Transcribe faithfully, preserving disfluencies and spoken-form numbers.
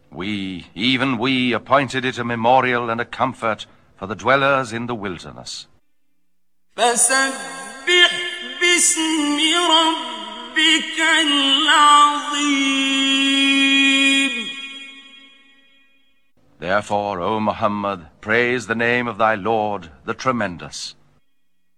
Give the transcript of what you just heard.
We, even we, appointed it a memorial and a comfort for the dwellers in the wilderness. فسبح باسم ربك العظيم. Therefore, O Muhammad, praise the name of thy Lord, the Tremendous.